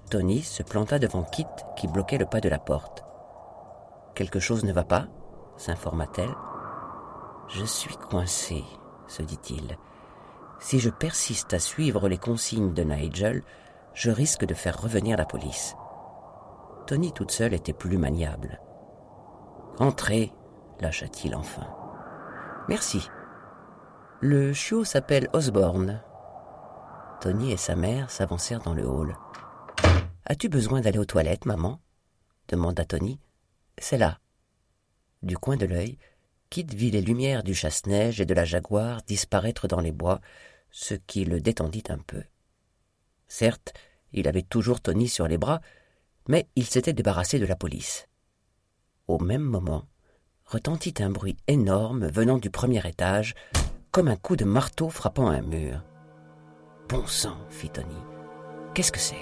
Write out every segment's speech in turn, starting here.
Tony se planta devant Kit qui bloquait le pas de la porte. « Quelque chose ne va pas ?» s'informa-t-elle. « Je suis coincé, » se dit-il. « Si je persiste à suivre les consignes de Nigel, je risque de faire revenir la police. » Tony toute seule était plus maniable. « Entrez, » lâcha-t-il enfin. « Merci. Le chiot s'appelle Osborne. » Tony et sa mère s'avancèrent dans le hall. « As-tu besoin d'aller aux toilettes, maman ?» demanda Tony. « C'est là. » Du coin de l'œil, Kit vit les lumières du chasse-neige et de la Jaguar disparaître dans les bois, ce qui le détendit un peu. Certes, il avait toujours Tony sur les bras, mais il s'était débarrassé de la police. Au même moment, retentit un bruit énorme venant du premier étage, comme un coup de marteau frappant un mur. « Bon sang !» fit Tony. « Qu'est-ce que c'est ?»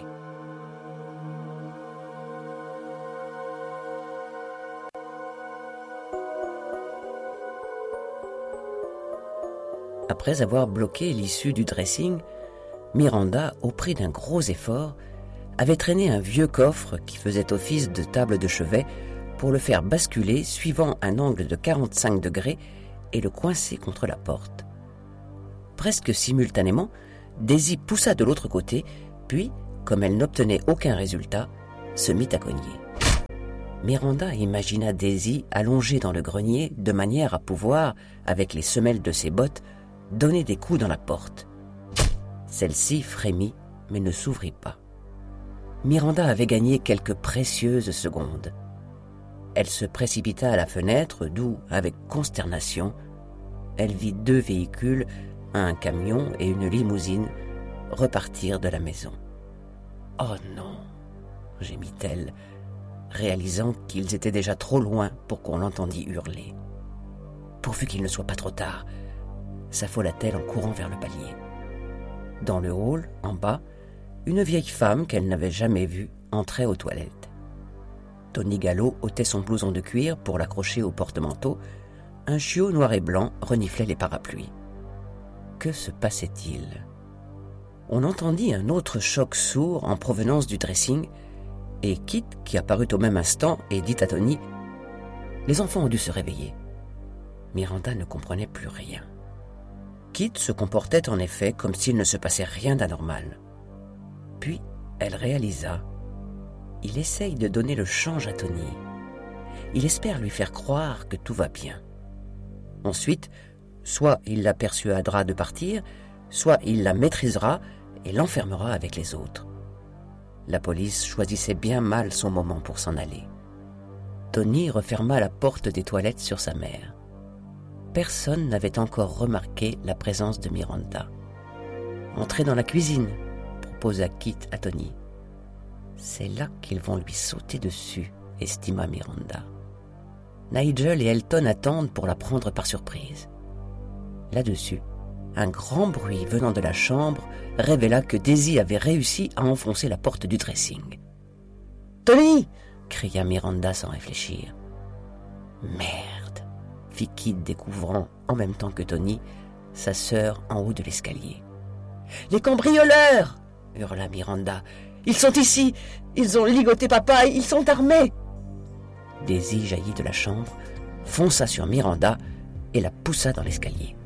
Après avoir bloqué l'issue du dressing, Miranda, au prix d'un gros effort, avait traîné un vieux coffre qui faisait office de table de chevet pour le faire basculer suivant un angle de 45 degrés et le coincer contre la porte. Presque simultanément, Daisy poussa de l'autre côté, puis, comme elle n'obtenait aucun résultat, se mit à cogner. Miranda imagina Daisy allongée dans le grenier de manière à pouvoir, avec les semelles de ses bottes, donner des coups dans la porte. Celle-ci frémit, mais ne s'ouvrit pas. Miranda avait gagné quelques précieuses secondes. Elle se précipita à la fenêtre, d'où, avec consternation, elle vit 2 véhicules, un camion et une limousine, repartir de la maison. « Oh non !» gémit-elle, réalisant qu'ils étaient déjà trop loin pour qu'on l'entendît hurler. « Pourvu qu'il ne soit pas trop tard !» s'affola-t-elle en courant vers le palier. Dans le hall, en bas, une vieille femme qu'elle n'avait jamais vue entrait aux toilettes. Tony Gallo ôtait son blouson de cuir pour l'accrocher au porte-manteau. Un chiot noir et blanc reniflait les parapluies. Que se passait-il? On entendit un autre choc sourd en provenance du dressing, et Kit, qui apparut au même instant, et dit à Tony « Les enfants ont dû se réveiller. » Miranda ne comprenait plus rien. Kit se comportait en effet comme s'il ne se passait rien d'anormal. Puis, elle réalisa. Il essaye de donner le change à Tony. Il espère lui faire croire que tout va bien. Ensuite, soit il la persuadera de partir, soit il la maîtrisera et l'enfermera avec les autres. La police choisissait bien mal son moment pour s'en aller. Tony referma la porte des toilettes sur sa mère. Personne n'avait encore remarqué la présence de Miranda. « Entrez dans la cuisine », proposa Kit à Tony. « C'est là qu'ils vont lui sauter dessus », estima Miranda. Nigel et Elton attendent pour la prendre par surprise. Là-dessus, un grand bruit venant de la chambre révéla que Daisy avait réussi à enfoncer la porte du dressing. « Tony !» cria Miranda sans réfléchir. « Merde !» fit Kit, découvrant, en même temps que Tony, sa sœur en haut de l'escalier. « Les cambrioleurs !» hurla Miranda. « Ils sont ici! Ils ont ligoté papa! Ils sont armés !» Daisy jaillit de la chambre, fonça sur Miranda et la poussa dans l'escalier.